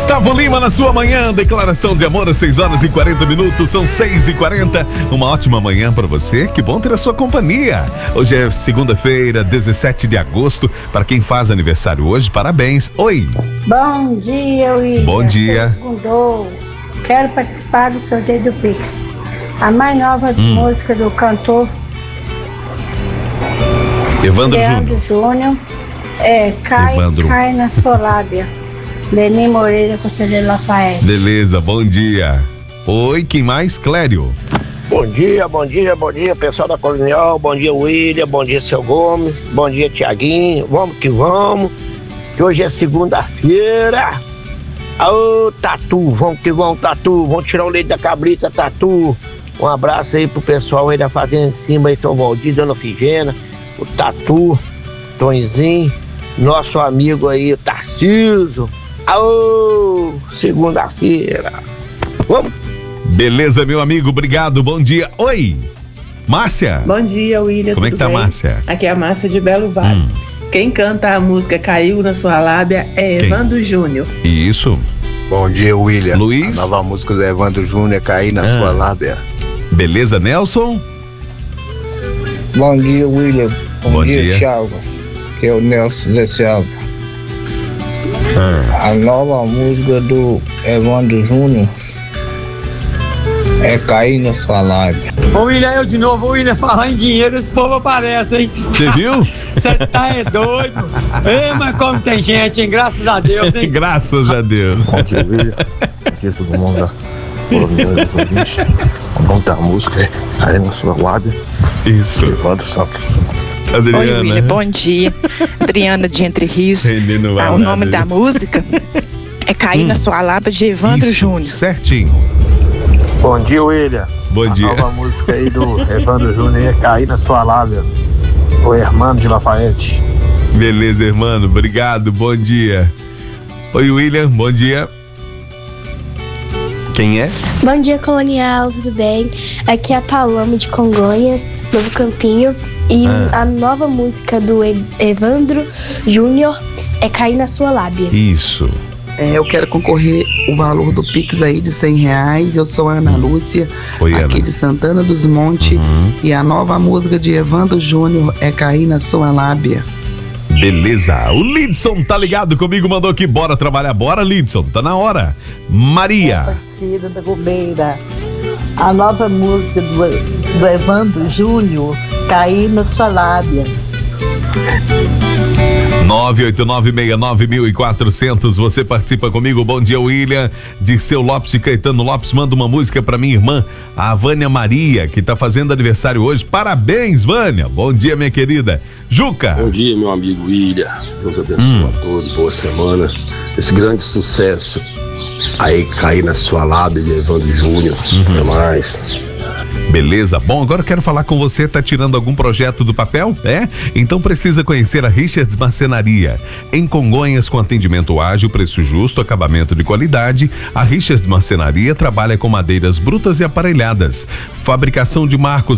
Gustavo Lima na sua manhã, declaração de amor às 6h40, são 6h40. Uma ótima manhã para você, que bom ter a sua companhia. Hoje é segunda-feira, 17 de agosto. Para quem faz aniversário hoje, parabéns. Oi. Bom dia, William. Bom dia. Segundou. Quero participar do sorteio do Pix. A mais nova música do cantor Evandro Júnior cai na sua lábia. Leni Moreira, Conselheiro Lafayette. Beleza, bom dia. Oi, quem mais? Clério. Bom dia, pessoal da Colonial. Bom dia, William. Bom dia, seu Gomes. Bom dia, Tiaguinho. Vamos que vamos. Que hoje é segunda-feira. Ô, Tatu, vamos que vamos, Tatu. Vamos tirar o leite da cabrita, Tatu. Um abraço aí pro pessoal aí da Fazenda em Cima, aí, São Valdir, Dona Figena, o Tatu, Tonzinho, nosso amigo aí, o Tarcísio. Aô, segunda-feira. Vamos. Beleza, meu amigo, obrigado, bom dia. Oi, Márcia. Bom dia, William. Como é que tá, bem? Márcia? Aqui é a Márcia de Belo Vale. Quem canta a música Caiu na Sua Lábia é Evandro Júnior. Isso. Bom dia, William. Luiz. A nova música do Evandro Júnior é Cair na Sua Lábia. Beleza, Nelson? Bom dia, William. Bom dia, Thiago. Que é o Nelson Zé Selva. A nova música do Evandro Júnior é Cair na Sua Lábia. Ô William, eu de novo, William, falar em dinheiro, esse povo aparece, hein? Você viu? Você tá doido? Ei, mas como tem gente, hein? Graças a Deus, hein? Graças a Deus. Bom dia, William. Bom dia, todo mundo da Colonial dos ouvintes. O nome da música é Cair na Sua Lábia. Isso. Evandro Santos. Adriana. Oi, William, bom dia. Adriana de Entre Rios. O nome da música é Cair na Sua Lábia, de Evandro Júnior. Certinho. Bom dia, William. Bom dia. A nova música aí do Evandro Júnior é Cair na Sua Lábia. O Hermano de Lafayette. Beleza, irmão. Obrigado, bom dia. Oi, William, bom dia. Quem é? Bom dia, Colonial, tudo bem? Aqui é a Paloma de Congonhas, Novo Campinho. E a nova música do Evandro Júnior é Cair na Sua Lábia. Isso. Eu quero concorrer o valor do Pix aí de R$100. Eu sou a Ana Lúcia, Oi, aqui Ana. de Santana dos Montes. E a nova música de Evandro Júnior é Cair na Sua Lábia. Beleza. O Lidson tá ligado comigo, mandou aqui. Bora trabalhar, bora, Lidson. Tá na hora. Maria. Partida da Gobeira. A nova música do Evandro Júnior, Cair na Sua Lábia. 989691400, você participa comigo. Bom dia, William. Dirceu Lopes e Caetano Lopes manda uma música pra minha irmã, a Vânia Maria, que tá fazendo aniversário hoje. Parabéns, Vânia. Bom dia, minha querida. Juca. Bom dia, meu amigo William. Deus abençoe a todos. Boa semana. Esse grande sucesso aí, Cair na Sua Lábia, de Evandro Júnior. Até mais. Beleza, bom, agora eu quero falar com você, tá tirando algum projeto do papel? Então precisa conhecer a Richards Marcenaria. Em Congonhas, com atendimento ágil, preço justo, acabamento de qualidade, a Richards Marcenaria trabalha com madeiras brutas e aparelhadas, fabricação de marcos